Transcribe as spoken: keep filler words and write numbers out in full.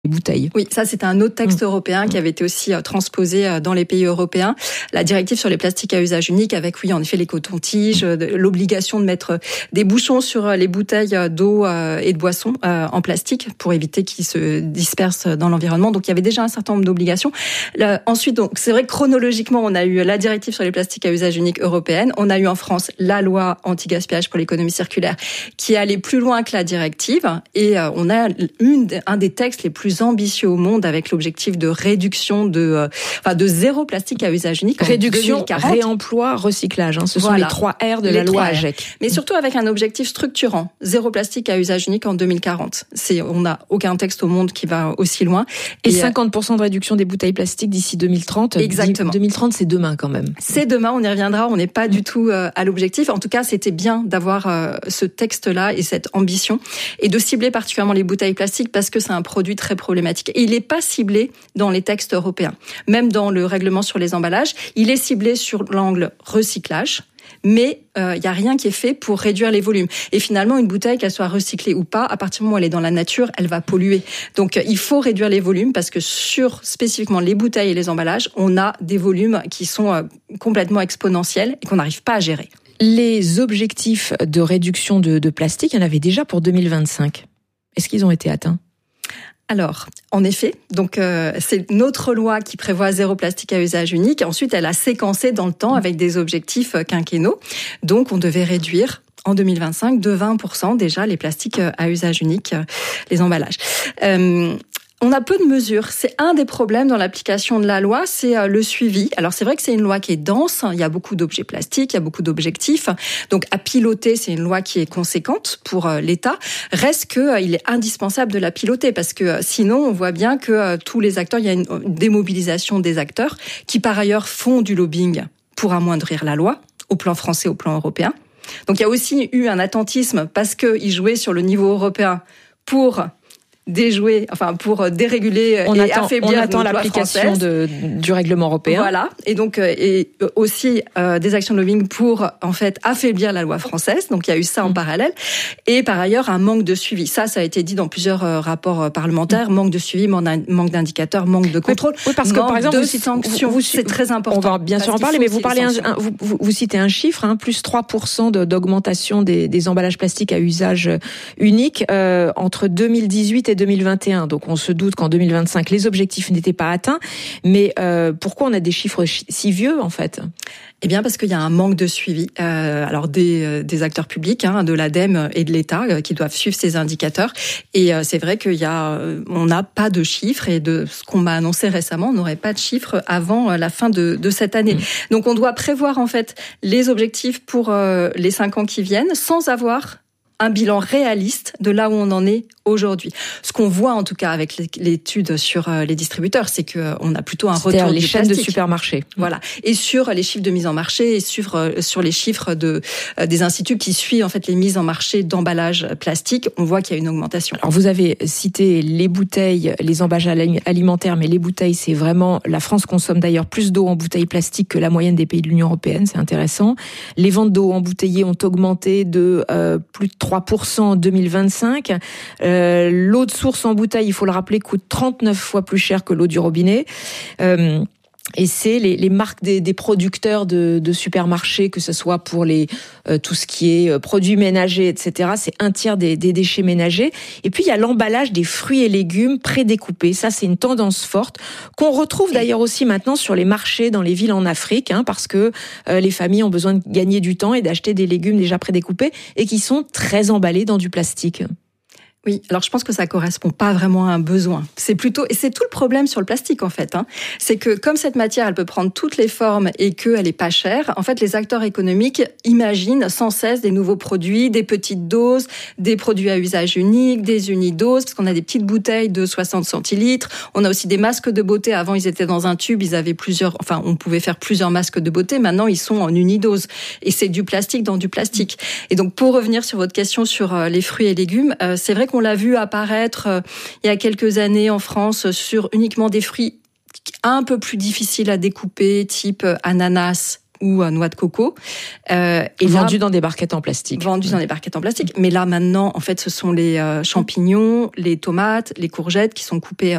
bouteilles. Oui, ça c'était un autre texte mmh. européen qui avait été aussi euh, transposé euh, dans les pays européens. La directive sur les plastiques à usage unique avec, oui, en effet, les cotons-tiges, mmh. l'obligation de mettre des bouchons sur les bouteilles d'eau euh, et de boissons euh, en plastique pour éviter qu'ils se dispersent dans l'environnement. Donc il y avait déjà un certain nombre d'obligations. Là, ensuite, donc c'est vrai que chronologiquement, on a eu la directive sur les plastiques à usage unique européenne. On a eu en France la loi anti-gaspillage pour l'économie circulaire qui allait plus loin que la directive. Et euh, on a une, un des textes les plus ambitieux au monde avec l'objectif de réduction de, euh, enfin, de zéro plastique à usage unique. Réduction, réemploi, recyclage. Hein, ce sont voilà. les trois R de les la loi A G E C. Mais surtout avec un objectif structurant. Zéro plastique à usage unique en deux mille quarante. C'est, on n'a aucun texte au monde qui va aussi loin. Et, Et cinquante pour cent de réduction des bouteilles plastiques d'ici deux mille trente. Exactement. deux mille trente, c'est demain quand même. C'est demain, on y reviendra. On n'est pas du tout euh, à l'objectif. En tout cas, c'était bien d'avoir euh, ce texte-là et cette ambition et de cibler particulièrement les bouteilles plastiques parce que c'est un produit très problématique. Et il n'est pas ciblé dans les textes européens. Même dans le règlement sur les emballages, il est ciblé sur l'angle recyclage. Mais il euh, n'y a rien qui est fait pour réduire les volumes. Et finalement, une bouteille, qu'elle soit recyclée ou pas, à partir du moment où elle est dans la nature, elle va polluer. Donc, euh, il faut réduire les volumes parce que sur spécifiquement les bouteilles et les emballages, on a des volumes qui sont euh, complètement exponentiels et qu'on n'arrive pas à gérer. Les objectifs de réduction de, de plastique, il y en avait déjà pour deux mille vingt-cinq. Est-ce qu'ils ont été atteints ? Alors, en effet, donc euh, c'est notre loi qui prévoit zéro plastique à usage unique. Ensuite, elle a séquencé dans le temps avec des objectifs quinquennaux. Donc, on devait réduire en deux mille vingt-cinq de vingt pour cent déjà les plastiques à usage unique, les emballages. Euh, On a peu de mesures. C'est un des problèmes dans l'application de la loi, c'est le suivi. Alors c'est vrai que c'est une loi qui est dense, il y a beaucoup d'objets plastiques, il y a beaucoup d'objectifs. Donc à piloter, c'est une loi qui est conséquente pour l'État. Reste qu'il est indispensable de la piloter parce que sinon on voit bien que tous les acteurs, il y a une démobilisation des acteurs qui par ailleurs font du lobbying pour amoindrir la loi, au plan français, au plan européen. Donc il y a aussi eu un attentisme parce qu'ils jouaient sur le niveau européen pour déjouer, enfin pour déréguler on et attend, affaiblir on attend l'application de, du règlement européen. Voilà, et donc et aussi euh, des actions de lobbying pour en fait affaiblir la loi française. Donc il y a eu ça en mmh. parallèle. Et par ailleurs un manque de suivi. Ça, ça a été dit dans plusieurs euh, rapports parlementaires. Mmh. Manque de suivi, manque d'indicateurs, manque de contrôle. Oui, parce que par exemple, de vous, sanctions, vous, vous, c'est très important. On va bien sûr en parler, mais vous parlez, un, un, vous, vous, vous citez un chiffre, hein, plus trois pour cent de, d'augmentation des, des emballages plastiques à usage unique euh, entre deux mille dix-huit et deux mille vingt et un. Donc on se doute qu'en deux mille vingt-cinq, les objectifs n'étaient pas atteints. Mais euh, pourquoi on a des chiffres si vieux, en fait ? Eh bien, parce qu'il y a un manque de suivi. Euh, alors des, des acteurs publics, hein, de l'ADEME et de l'État, euh, qui doivent suivre ces indicateurs. Et euh, c'est vrai qu'il y a, on n'a pas de chiffres. Et de ce qu'on m'a annoncé récemment, on n'aurait pas de chiffres avant la fin de, de cette année. Mmh. Donc on doit prévoir en fait les objectifs pour euh, les cinq ans qui viennent, sans avoir un bilan réaliste de là où on en est aujourd'hui. Ce qu'on voit en tout cas avec l'étude sur les distributeurs, c'est qu'on a plutôt un C'est-à-dire retour les du chaînes plastique. de supermarchés. Voilà. Et sur les chiffres de mise en marché et sur sur les chiffres de des instituts qui suivent en fait les mises en marché d'emballages plastiques, on voit qu'il y a une augmentation. Alors vous avez cité les bouteilles, les emballages alimentaires, mais les bouteilles, c'est vraiment la France consomme d'ailleurs plus d'eau en bouteilles plastiques que la moyenne des pays de l'Union européenne. C'est intéressant. Les ventes d'eau embouteillée ont augmenté de euh, plus de trois pour cent en deux mille vingt-cinq. Euh, l'eau de source en bouteille, il faut le rappeler, coûte trente-neuf fois plus cher que l'eau du robinet. Euh, Et c'est les, les marques des, des producteurs de, de supermarchés, que ce soit pour les euh, tout ce qui est euh, produits ménagers, et cetera. C'est un tiers des, des déchets ménagers. Et puis il y a l'emballage des fruits et légumes prédécoupés. Ça, c'est une tendance forte qu'on retrouve d'ailleurs aussi maintenant sur les marchés dans les villes en Afrique, hein, parce que euh, les familles ont besoin de gagner du temps et d'acheter des légumes déjà prédécoupés et qui sont très emballés dans du plastique. Oui, alors je pense que ça correspond pas vraiment à un besoin. C'est plutôt, et c'est tout le problème sur le plastique en fait, hein. C'est que comme cette matière, elle peut prendre toutes les formes et qu'elle est pas chère, en fait les acteurs économiques imaginent sans cesse des nouveaux produits, des petites doses, des produits à usage unique, des unidoses, parce qu'on a des petites bouteilles de soixante centilitres. On a aussi des masques de beauté. Avant ils étaient dans un tube, ils avaient plusieurs, enfin on pouvait faire plusieurs masques de beauté. Maintenant ils sont en unidose et c'est du plastique dans du plastique. Et donc pour revenir sur votre question sur les fruits et légumes, c'est vrai qu'on l'a vu apparaître euh, il y a quelques années en France sur uniquement des fruits un peu plus difficiles à découper, type ananas, ou noix de coco. Euh, et vendu dans des barquettes en plastique. Vendu ouais. dans des barquettes en plastique. Mais là, maintenant, en fait, ce sont les euh, champignons, les tomates, les courgettes qui sont coupées